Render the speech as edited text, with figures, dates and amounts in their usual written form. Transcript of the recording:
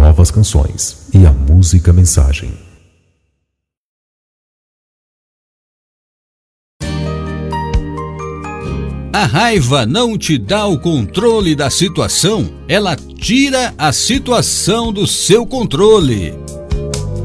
novas canções e a música mensagem. A raiva não te dá o controle da situação, ela tira a situação do seu controle.